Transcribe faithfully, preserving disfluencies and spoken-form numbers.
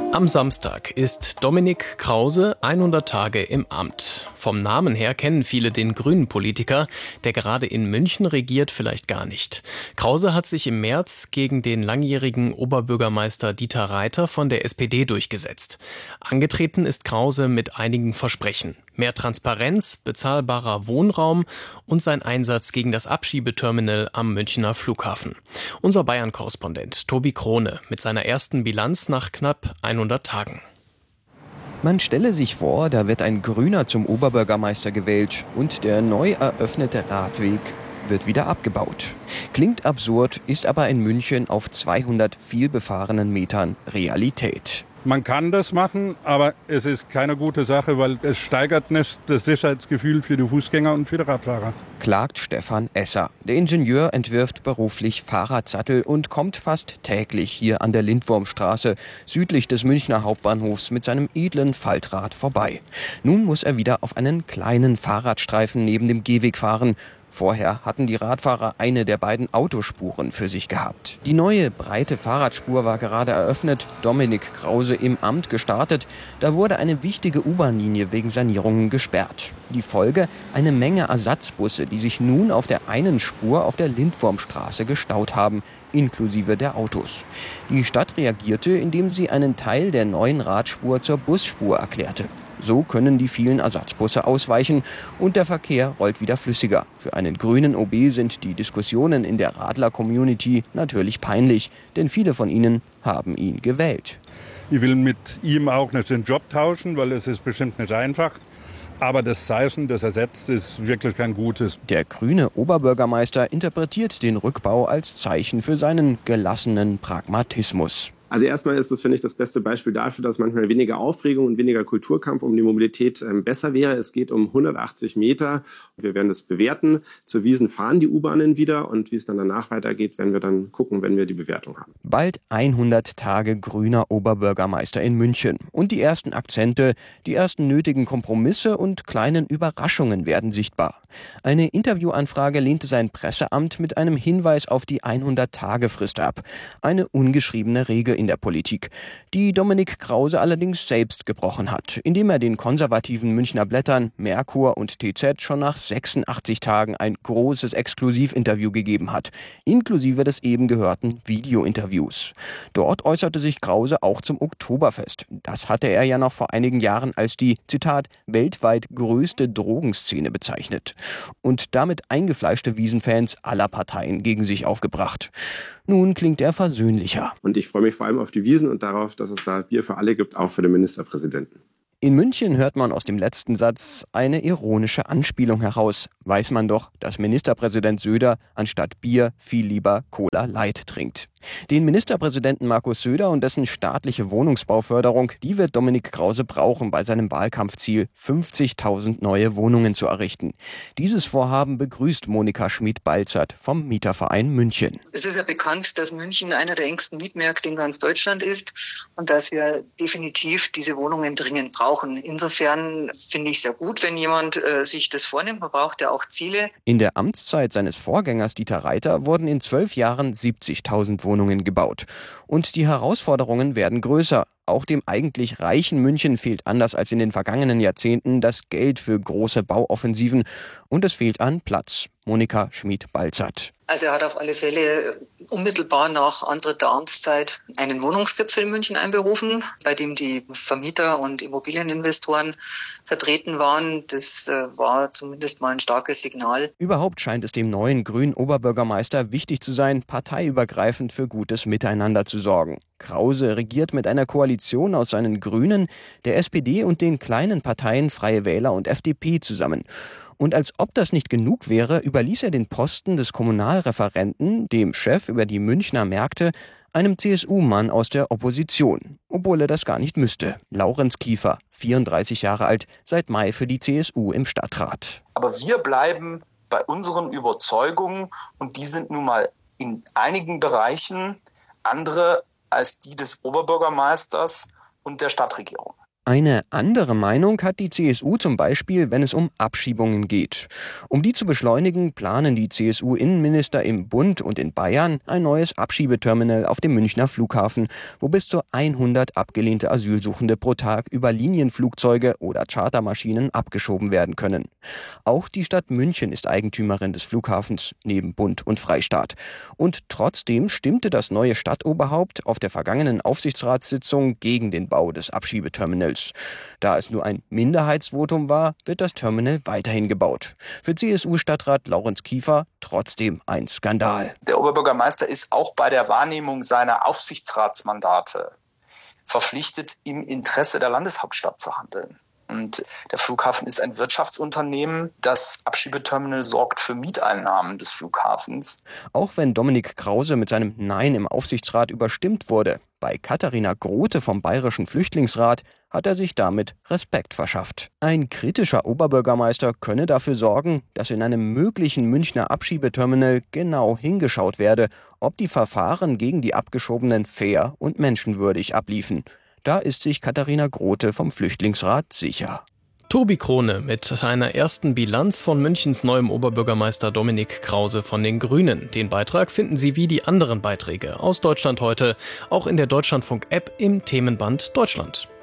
Am Samstag ist Dominik Krause hundert Tage im Amt. Vom Namen her kennen viele den Grünen-Politiker, der gerade in München regiert, vielleicht gar nicht. Krause hat sich im März gegen den langjährigen Oberbürgermeister Dieter Reiter von der S P D durchgesetzt. Angetreten ist Krause mit einigen Versprechen. Mehr Transparenz, bezahlbarer Wohnraum und sein Einsatz gegen das Abschiebeterminal am Münchner Flughafen. Unser Bayern-Korrespondent Tobi Krone mit seiner ersten Bilanz nach knapp hundert Tagen. Man stelle sich vor, da wird ein Grüner zum Oberbürgermeister gewählt und der neu eröffnete Radweg wird wieder abgebaut. Klingt absurd, ist aber in München auf zweihundert vielbefahrenen Metern Realität. Man kann das machen, aber es ist keine gute Sache, weil es steigert nicht das Sicherheitsgefühl für die Fußgänger und für die Radfahrer. Klagt Stefan Esser. Der Ingenieur entwirft beruflich Fahrradsattel und kommt fast täglich hier an der Lindwurmstraße südlich des Münchner Hauptbahnhofs mit seinem edlen Faltrad vorbei. Nun muss er wieder auf einen kleinen Fahrradstreifen neben dem Gehweg fahren. Vorher hatten die Radfahrer eine der beiden Autospuren für sich gehabt. Die neue, breite Fahrradspur war gerade eröffnet, Dominik Krause im Amt gestartet. Da wurde eine wichtige U-Bahn-Linie wegen Sanierungen gesperrt. Die Folge? Eine Menge Ersatzbusse, die sich nun auf der einen Spur auf der Lindwurmstraße gestaut haben, inklusive der Autos. Die Stadt reagierte, indem sie einen Teil der neuen Radspur zur Busspur erklärte. So können die vielen Ersatzbusse ausweichen und der Verkehr rollt wieder flüssiger. Für einen grünen O B sind die Diskussionen in der Radler-Community natürlich peinlich, denn viele von ihnen haben ihn gewählt. Ich will mit ihm auch nicht den Job tauschen, weil es ist bestimmt nicht einfach. Aber das Zeichen, das er setzt, ist wirklich kein gutes. Der grüne Oberbürgermeister interpretiert den Rückbau als Zeichen für seinen gelassenen Pragmatismus. Also erstmal ist das, finde ich, das beste Beispiel dafür, dass manchmal weniger Aufregung und weniger Kulturkampf um die Mobilität ähm, besser wäre. Es geht um hundertachtzig Meter. Wir werden das bewerten. Zur Wiesn fahren die U-Bahnen wieder und wie es dann danach weitergeht, werden wir dann gucken, wenn wir die Bewertung haben. Bald hundert Tage grüner Oberbürgermeister in München. Und die ersten Akzente, die ersten nötigen Kompromisse und kleinen Überraschungen werden sichtbar. Eine Interviewanfrage lehnte sein Presseamt mit einem Hinweis auf die hundert-Tage-Frist ab. Eine ungeschriebene Regel in der Politik, die Dominik Krause allerdings selbst gebrochen hat, indem er den konservativen Münchner Blättern Merkur und T Z schon nach sechsundachtzig Tagen ein großes Exklusivinterview gegeben hat, inklusive des eben gehörten Videointerviews. Dort äußerte sich Krause auch zum Oktoberfest. Das hatte er ja noch vor einigen Jahren als die, Zitat, weltweit größte Drogenszene bezeichnet und damit eingefleischte Wiesn-Fans aller Parteien gegen sich aufgebracht. Nun klingt er versöhnlicher. Und ich freue mich vor allem auf die Wiesn und darauf, dass es da Bier für alle gibt, auch für den Ministerpräsidenten. In München hört man aus dem letzten Satz eine ironische Anspielung heraus. Weiß man doch, dass Ministerpräsident Söder anstatt Bier viel lieber Cola Light trinkt. Den Ministerpräsidenten Markus Söder und dessen staatliche Wohnungsbauförderung, die wird Dominik Krause brauchen bei seinem Wahlkampfziel, fünfzigtausend neue Wohnungen zu errichten. Dieses Vorhaben begrüßt Monika Schmid-Balzert vom Mieterverein München. Es ist ja bekannt, dass München einer der engsten Mietmärkte in ganz Deutschland ist und dass wir definitiv diese Wohnungen dringend brauchen. Insofern finde ich es sehr gut, wenn jemand äh, sich das vornimmt. Man braucht ja auch Ziele. In der Amtszeit seines Vorgängers Dieter Reiter wurden in zwölf Jahren siebzigtausend Wohnungen gebaut. Und die Herausforderungen werden größer. Auch dem eigentlich reichen München fehlt anders als in den vergangenen Jahrzehnten das Geld für große Bauoffensiven. Und es fehlt an Platz. Monika Schmid-Balzert. Also er hat auf alle Fälle unmittelbar nach Antritt der Amtszeit einen Wohnungsgipfel in München einberufen, bei dem die Vermieter und Immobilieninvestoren vertreten waren. Das war zumindest mal ein starkes Signal. Überhaupt scheint es dem neuen grünen Oberbürgermeister wichtig zu sein, parteiübergreifend für gutes Miteinander zu sorgen. Krause regiert mit einer Koalition aus seinen Grünen, der S P D und den kleinen Parteien Freie Wähler und F D P zusammen. Und als ob das nicht genug wäre, überließ er den Posten des Kommunalreferenten, dem Chef über die Münchner Märkte, einem C S U-Mann aus der Opposition, obwohl er das gar nicht müsste. Laurenz Kiefer, vierunddreißig Jahre alt, seit Mai für die C S U im Stadtrat. Aber wir bleiben bei unseren Überzeugungen und die sind nun mal in einigen Bereichen andere als die des Oberbürgermeisters und der Stadtregierung. Eine andere Meinung hat die C S U zum Beispiel, wenn es um Abschiebungen geht. Um die zu beschleunigen, planen die C S U-Innenminister im Bund und in Bayern ein neues Abschiebeterminal auf dem Münchner Flughafen, wo bis zu hundert abgelehnte Asylsuchende pro Tag über Linienflugzeuge oder Chartermaschinen abgeschoben werden können. Auch die Stadt München ist Eigentümerin des Flughafens, neben Bund und Freistaat. Und trotzdem stimmte das neue Stadtoberhaupt auf der vergangenen Aufsichtsratssitzung gegen den Bau des Abschiebeterminals. Da es nur ein Minderheitsvotum war, wird das Terminal weiterhin gebaut. Für C S U-Stadtrat Laurenz Kiefer trotzdem ein Skandal. Der Oberbürgermeister ist auch bei der Wahrnehmung seiner Aufsichtsratsmandate verpflichtet, im Interesse der Landeshauptstadt zu handeln. Und der Flughafen ist ein Wirtschaftsunternehmen. Das Abschiebeterminal sorgt für Mieteinnahmen des Flughafens. Auch wenn Dominik Krause mit seinem Nein im Aufsichtsrat überstimmt wurde, bei Katharina Grote vom Bayerischen Flüchtlingsrat hat er sich damit Respekt verschafft. Ein kritischer Oberbürgermeister könne dafür sorgen, dass in einem möglichen Münchner Abschiebeterminal genau hingeschaut werde, ob die Verfahren gegen die Abgeschobenen fair und menschenwürdig abliefen. Da ist sich Katharina Grote vom Flüchtlingsrat sicher. Tobi Krone mit einer ersten Bilanz von Münchens neuem Oberbürgermeister Dominik Krause von den Grünen. Den Beitrag finden Sie wie die anderen Beiträge aus Deutschland heute auch in der Deutschlandfunk-App im Themenband Deutschland.